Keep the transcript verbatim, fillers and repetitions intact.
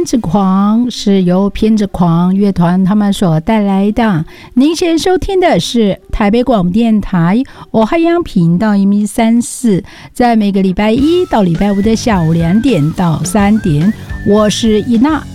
偏执狂是由偏执狂乐团他们所带来的。您现在收听的是台北广播电台欧海洋频道一米三四，在每个礼拜一到礼拜五的下午两点到三点，我是伊娜。